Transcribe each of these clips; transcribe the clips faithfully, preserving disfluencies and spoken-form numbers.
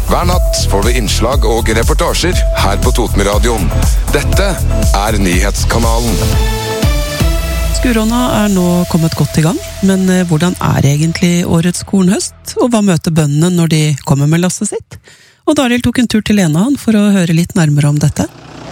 Hver natt får du innslag og reportasjer her på Totenradioen. Dette er Nyhetskanalen. Skuronna er nå kommet godt i gang, men hvordan er egentlig årets kornhøst? Og hva møter bøndene når de kommer med lasset sitt? Og Dariel tok en tur til Lena for å høre litt nærmere om dette.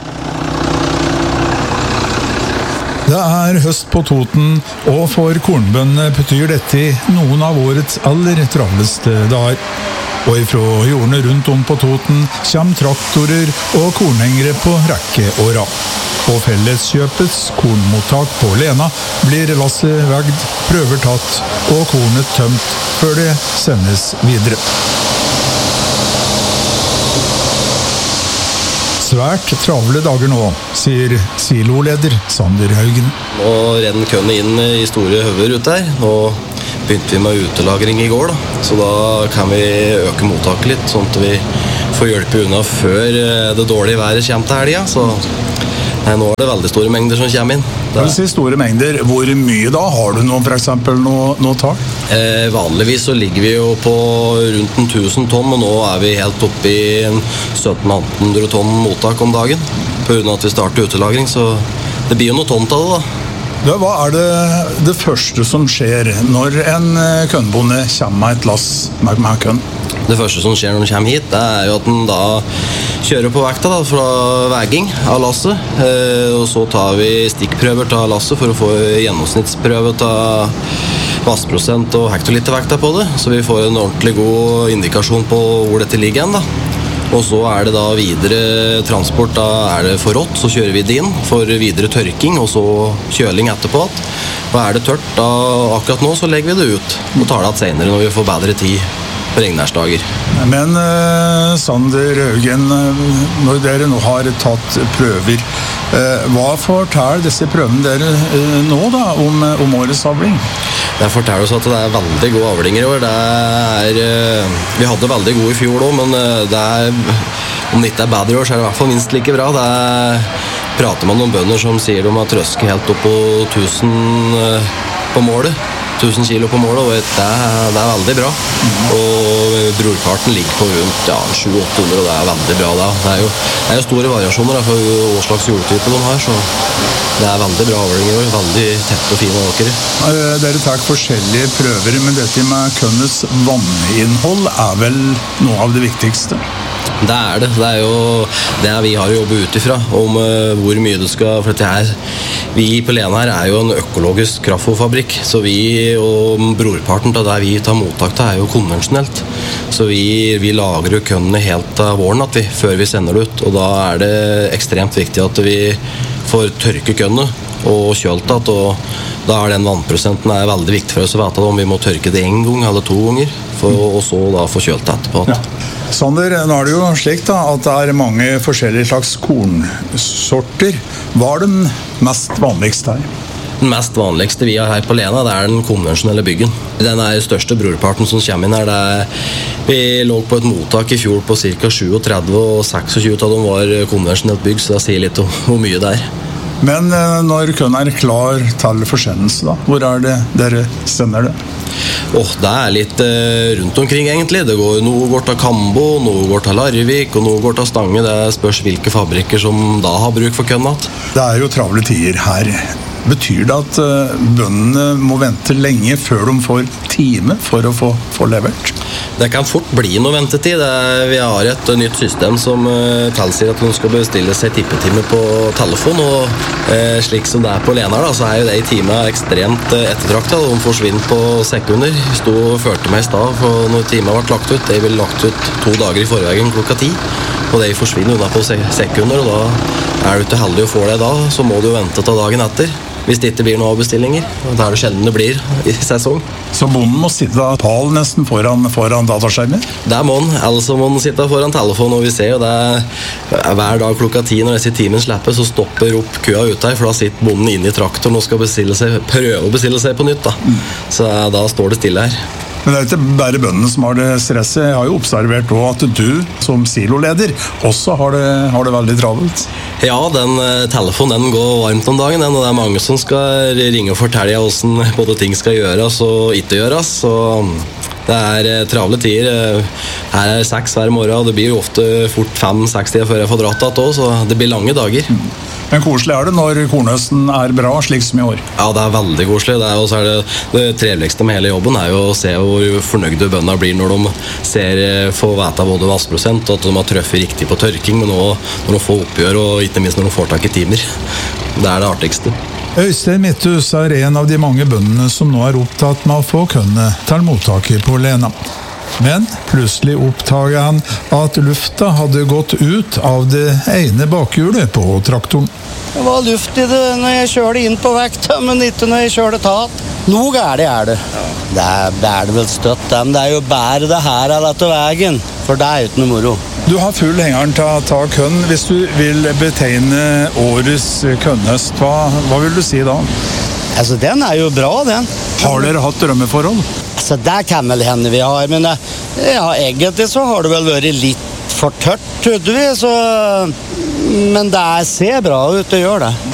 Det er høst på Toten, og for kornbøndene betyr dette noen av årets aller travleste dager. Og ifra jordene rundt om på Toten kommer traktorer og kornhengere på rekke og rad. På Felleskjøpets kornmottak på Lena blir lasset vegd, prøver tatt og kornet tømt før det sendes videre. Svært travle dager nå, sier siloleder Sander Haugen. Nå renner kønne inn i store høver ut der. Nå begynte vi med utelagring i går, da. Så da kan vi øke mottaket litt, sånn at vi får hjelpe unna før det dårlige været kommer til helga. Så nei, nå er det veldig store mengder som kommer inn. Det vil si store mengder. Hvor mye da? Har du noe, for eksempel noe, noe tall? Eh, vanligvis så ligger vi jo på rundt en tusen tonn, og nå er vi helt oppe i en sytten til atten hundre tonn mottak om dagen. På grunn av at vi starter utelagring, så det blir jo noe tomt av det da. Ja, hva er det, det første som skjer når en kønnbonde kommer med et lass med, med kønn? Det første som skjer når den kommer hit, det er jo at den da kjører på vekta da, fra veging av lasset. Eh, og så tar vi stikkprøver av lasset for å få gjennomsnittsprøve av vassprosent og hektolitervekta på det. Så vi får en ordentlig god indikasjon på hvor dette ligger igjen da. Og så er det da videre transport, da er det for rått, så kjører vi det inn for videre tørking, og så kjøling etterpå. Og er det tørt, da akkurat nå så legger vi det ut, og tar det at senere når vi får bedre tid på regnværsdager. Men uh, Sander Haugen, når dere nå har tatt prøver, uh, hva forteller disse prøvene dere uh, nå da, om, om årets avling? Det forteller oss at det er veldig gode avlinger i år. Det er, vi hadde veldig gode i fjor også, men det er, om det ikke er bedre i år, så er det i hvert fall minst like bra. Det er, prater man om bønder som sier de har trøsket helt opp på tusen på målet. tusen kilo på målet, og det er, det er veldig bra. Og brorparten ligger på rundt ja, sju til åtte hundre, og det er veldig bra da. Det er jo, det er jo store variasjoner da, for hva slags jordtype de har, så det er veldig bra avlinger og veldig tett og fine åkere. Dere tar forskjellige prøver, men dette med kønnes vanninnhold er vel noe av det viktigste? Det er det. Det er jo det vi har å jobbe ut ifra, om uh, hvor mye det skal, for dette her, vi på Lena her er jo en økologisk kraftfôrfabrikk, så vi og brorparten av det vi tar mottak til er jo konvensjonelt. Så vi, vi lager jo kønnene helt av våren at vi, før vi sender det ut, og da er det ekstremt viktig at vi får tørke kønnene og kjølt at, og da er den vannprosenten er veldig viktig for oss å vite om vi må tørke det en gang eller to ganger, for, og så da få kjølt etterpå. Ja. Sander, nå er det jo slik da, at det er mange forskjellige slags kornsorter. Hva er den mest vanligste her? Den mest vanligste vi har her på Lena, det er den konvensjonelle byggen. Den er største brorparten som kommer inn her. Det er, vi lå på et mottak i fjor på ca. tretti-sju, og seksogtjue av dem var konvensjonelt bygg, så det sier litt om hvor mye det er. Men når kønnen er klar til forsendelse, da, hvor er det dere sender det? Oh, det er litt eh, rundt omkring egentlig. Det går, noe går til Kambo, noe går til Larvik, og noe går til Stange. Det spørs hvilke fabrikker som da har bruk for kønnat. Det er jo travle tider her. Betyr det at uh, bøndene må vente lenge før de får time for å få, få levert? Det kan fort bli noe ventetid. Er, vi har et uh, nytt system som uh, tilsier at de skal bestille seg tippetime på telefon, og uh, slik som det er på Lena, da, så er jo det i time ekstremt uh, ettertraktet, og de forsvinner på sekunder. Vi stod og førte meg i stad for når timen ble lagt ut. Det ble lagt ut to dager i forveien klokka ti, og det forsvinner unna på sekunder, og da er du ikke heldig å få det da, så må du vente til dagen etter. Hvis det ikke blir noen bestillinger, og da er det sjelden det blir i sesong. Så bonden må sitte pal nesten foran, foran dataskjermen? Det er mån, ellers må den sitte foran telefonen, og vi ser jo det er hver dag klokka ti når disse timen slipper, så stopper opp køa ut der, for da sitter bonden inne i traktoren og skal bestille seg, prøve å bestille seg på nytt da. Mm. Så da står det stille her. Men det er ikke bare bøndene som har det stresset. Jeg har jo observert også at du som siloleder også har det, har det veldig travelt. Ja, den telefonen den går varmt om dagen, den, og det er mange som skal ringe og fortelle hvordan både ting skal gjøres og ikke gjøres. Så Det er eh, travle tider. Her er seks hver morgen, og det blir jo ofte fort fem-seks tider før jeg får dratt igjen også, så det blir lange dager. Men koselig er det når kornhøsten er bra, slik som i år? Ja, det er veldig koselig. Det, er, og så er det, det triveligste med hele jobben er jo å se hvor fornøyde bøndene blir når de ser, får vite både vassprosent og at de har trøffet riktig på tørking, men også når de får oppgjør og ikke minst når de får tak i timer. Det er det artigste. Øystein Midthus er en av de mange bøndene som nå er opptatt med å få kønne til mottaket på Lena. Men plutselig oppdaget han at lufta hadde gått ut av det ene bakhjulet på traktoren. Det var luft i det når jeg kjørte inn på vekta, men ikke når jeg kjørte tatt. Noe gærlig er det. Det er, det er det vel støtt, men det er jo bare det her eller til veien, for det er jo ikke noe moro. Du har full hengeren til å ta kønn. Hvis du vil betegne årets kønnhøst, hva, hva vil du si da? Altså, den er jo bra, den. Har dere hatt drømmeforhold? Altså, det kan vel hende vi har, men ja, egentlig så har det vel vært litt for tørt, trodde vi, så... Men det ser bra ut, det gjør det.